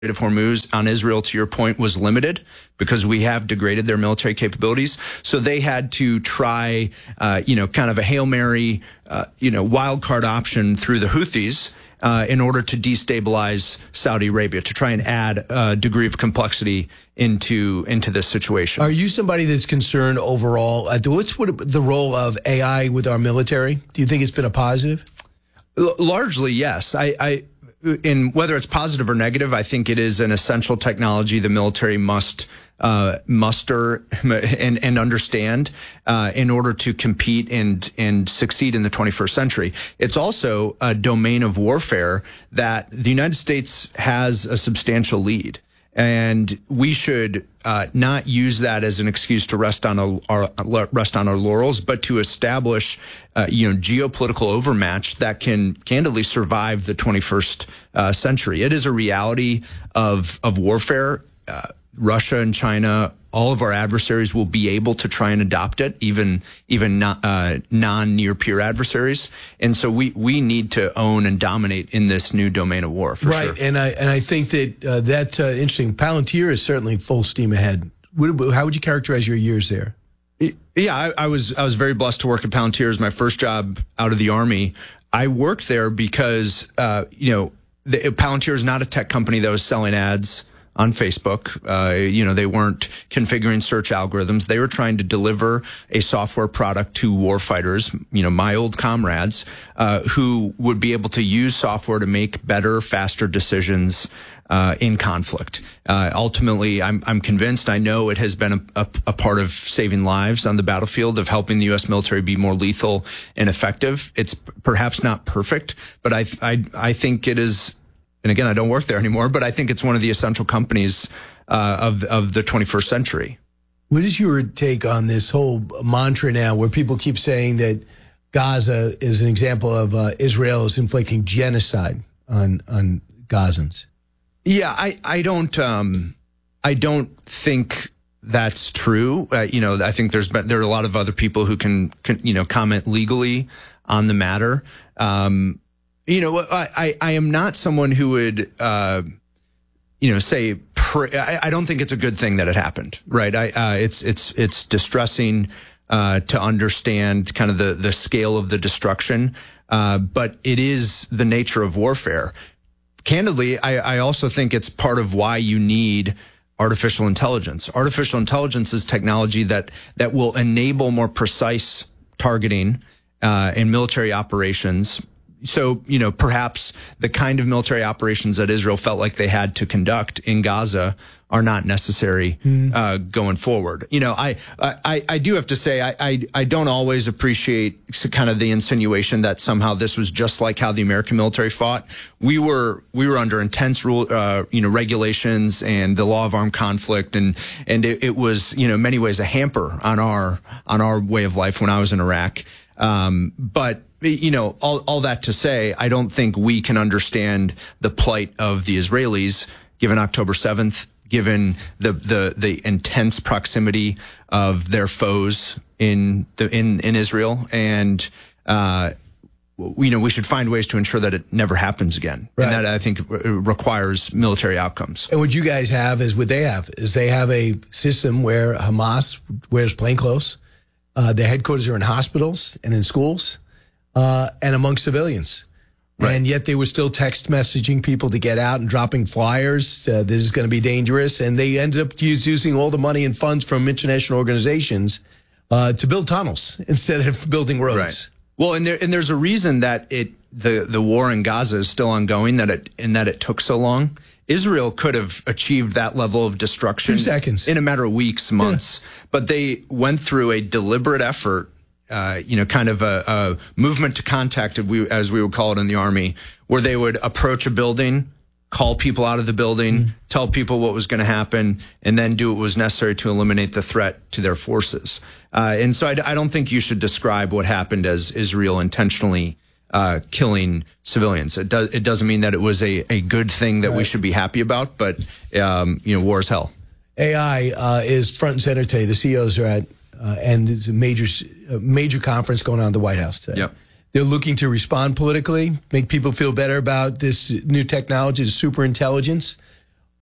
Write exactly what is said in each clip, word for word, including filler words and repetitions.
of Hormuz on Israel, to your point, was limited because we have degraded their military capabilities. So they had to try, uh, you know, kind of a Hail Mary, uh, you know, wild card option through the Houthis uh, in order to destabilize Saudi Arabia, to try and add a degree of complexity into into this situation. Are you somebody that's concerned overall? Uh, what's what, the role of A I with our military? Do you think it's been a positive? L- largely, yes. I. I In whether it's positive or negative, I think it is an essential technology the military must uh, muster and, and understand uh, in order to compete and and succeed in the twenty-first century. It's also a domain of warfare that the United States has a substantial lead. And we should uh, not use that as an excuse to rest on a, our rest on our laurels, but to establish, uh, you know, geopolitical overmatch that can candidly survive the twenty-first uh, century. It is a reality of of warfare. Uh, Russia and China, all of our adversaries will be able to try and adopt it, even even not, uh, non-near peer adversaries. And so we we need to own and dominate in this new domain of war, for right. sure. Right, and I and I think that uh, that's uh, interesting. Palantir is certainly full steam ahead. What, how would you characterize your years there? Yeah, I, I was I was very blessed to work at Palantir. It was my first job out of the Army. I worked there because uh, you know the, Palantir is not a tech company that was selling ads on Facebook. Uh, you know, they weren't configuring search algorithms. They were trying to deliver a software product to warfighters, you know, my old comrades, uh, who would be able to use software to make better, faster decisions uh, in conflict. Uh, ultimately, I'm, I'm convinced, I know it has been a, a, a part of saving lives on the battlefield, of helping the U S military be more lethal and effective. It's perhaps not perfect, but I, I, I think it is. And again, I don't work there anymore, but I think it's one of the essential companies uh, of of the twenty-first century. What is your take on this whole mantra now where people keep saying that Gaza is an example of uh, Israel is inflicting genocide on on Gazans? Yeah, I, I don't um, I don't think that's true. Uh, you know, I think there's been, there are a lot of other people who can, can you know, comment legally on the matter. Um, You know, I, I, I am not someone who would, uh, you know, say, pr- I, I don't think it's a good thing that it happened, right? I, uh, it's, it's, it's distressing, uh, to understand kind of the, the scale of the destruction. Uh, but it is the nature of warfare. Candidly, I, I also think it's part of why you need artificial intelligence. Artificial intelligence is technology that, that will enable more precise targeting, uh, in military operations. So, you know, perhaps the kind of military operations that Israel felt like they had to conduct in Gaza are not necessary mm. uh, going forward. You know, I, I, I do have to say, I, I, I don't always appreciate kind of the insinuation that somehow this was just like how the American military fought. We were, we were under intense rule, uh, you know, regulations and the law of armed conflict. And, and it, it was, you know, in many ways a hamper on our, on our way of life when I was in Iraq. Um, but, you know, all, all that to say, I don't think we can understand the plight of the Israelis given October seventh, given the, the, the intense proximity of their foes in the, in, in Israel. And, uh, you know, we should find ways to ensure that it never happens again. Right. And that, I think, requires military outcomes. And what you guys have is what they have, is they have a system where Hamas wears plainclothes. Uh, their headquarters are in hospitals and in schools. Uh, and among civilians. Right. And yet they were still text messaging people to get out and dropping flyers. Uh, this is going to be dangerous. And they ended up use, using all the money and funds from international organizations uh, to build tunnels instead of building roads. Right. Well, and there and there's a reason that it the, the war in Gaza is still ongoing, that it and that it took so long. Israel could have achieved that level of destruction Two seconds. in a matter of weeks, months. Yeah. But they went through a deliberate effort. Uh, you know, kind of a, a movement to contact, we, as we would call it in the Army, where they would approach a building, call people out of the building, mm. tell people what was going to happen, and then do what was necessary to eliminate the threat to their forces. Uh, and so I, I don't think you should describe what happened as Israel intentionally uh, killing civilians. It, do, it doesn't mean that it was a, a good thing that right. we should be happy about, but, um, you know, war is hell. A I uh, is front and center today. The C E Os are at Uh, and there's a major, a major conference going on at the White House today. Yep. They're looking to respond politically, make people feel better about this new technology, the super intelligence.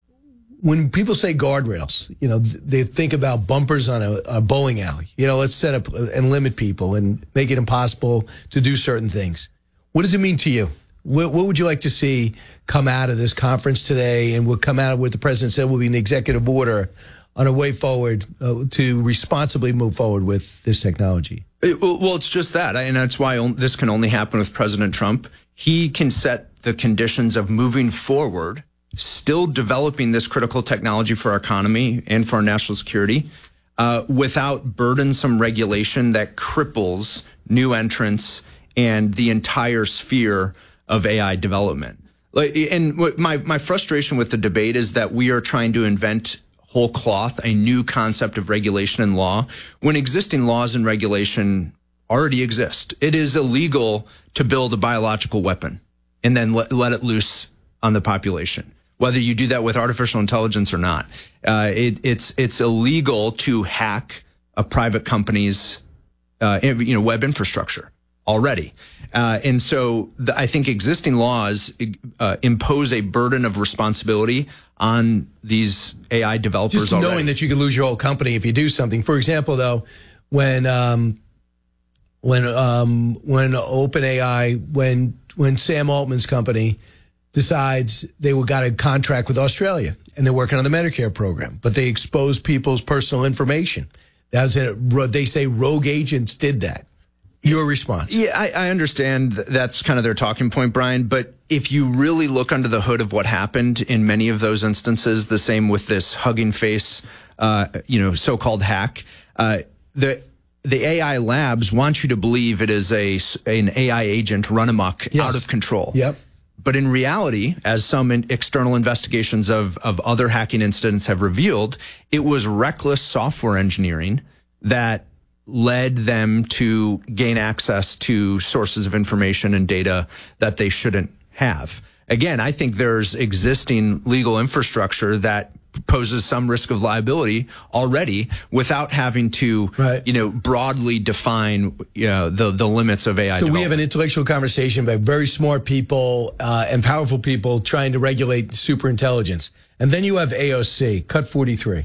when people say guardrails, you know, they think about bumpers on a, a bowling alley. You know, let's set up and limit people and make it impossible to do certain things. What does it mean to you? What, what would you like to see come out of this conference today, and what come out of what the president said will be an executive order on a way forward uh, to responsibly move forward with this technology? It, well, it's just that. And that's why this can only happen with President Trump. He can set the conditions of moving forward, still developing this critical technology for our economy and for our national security, uh, without burdensome regulation that cripples new entrants and the entire sphere of A I development. Like, and my, my frustration with the debate is that we are trying to invent whole cloth, a new concept of regulation and law, when existing laws and regulation already exist. It is illegal to build a biological weapon and then let, let it loose on the population, whether you do that with artificial intelligence or not. Uh, it, it's it's illegal to hack a private company's uh, you know web infrastructure already. Uh, and so the, I think existing laws uh, impose a burden of responsibility on these A I developers. Just already. Knowing that you could lose your whole company if you do something. For example, though, when um, when um, when OpenAI, when when Sam Altman's company decides they got a contract with Australia and they're working on the Medicare program, but they expose people's personal information. That's it. They say rogue agents did that. Your response? Yeah, I, I understand that's kind of their talking point, Brian. But if you really look under the hood of what happened in many of those instances, the same with this Hugging Face, uh, you know, so-called hack, uh, the the A I labs want you to believe it is a an A I agent run amok, yes, out of control. Yep. But in reality, as some external investigations of of other hacking incidents have revealed, it was reckless software engineering that led them to gain access to sources of information and data that they shouldn't have. Again, I think there's existing legal infrastructure that poses some risk of liability already without having to, right, you know, broadly define, you know, the, the limits of A I So development. We have an intellectual conversation by very smart people uh, and powerful people trying to regulate superintelligence. And then you have A O C, cut forty-three.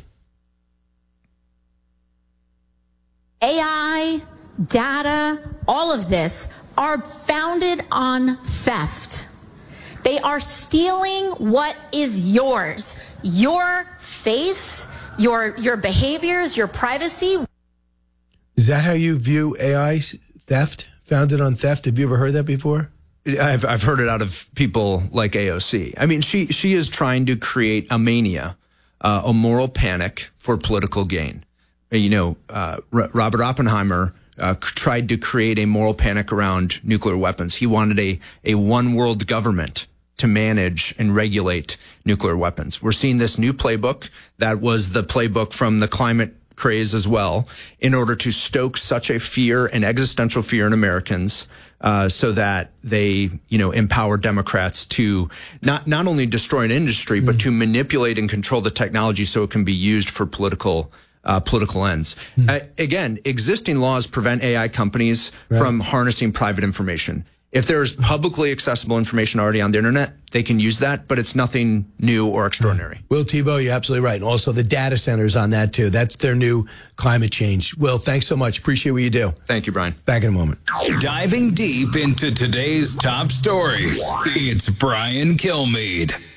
A I, data, all of this are founded on theft. They are stealing what is yours. Your face, your your behaviors, your privacy. Is that how you view A I theft? Founded on theft? Have you ever heard that before? I've I've heard it out of people like A O C. I mean, she she is trying to create a mania, uh, a moral panic for political gain. You know, uh, R- Robert Oppenheimer uh, tried to create a moral panic around nuclear weapons. He wanted a, a one world government to manage and regulate nuclear weapons. We're seeing this new playbook that was the playbook from the climate craze as well, in order to stoke such a fear and existential fear in Americans, uh, so that they, you know, empower Democrats to not, not only destroy an industry, mm. but to manipulate and control the technology so it can be used for political Uh, political ends. Mm. Uh, again, existing laws prevent A I companies right. from harnessing private information. If there's publicly accessible information already on the internet, they can use that, but it's nothing new or extraordinary. Will Thibault, you're absolutely right. And also the data centers on that too. That's their new climate change. Will, thanks so much. Appreciate what you do. Thank you, Brian. Back in a moment. Diving deep into today's top stories, it's Brian Kilmeade.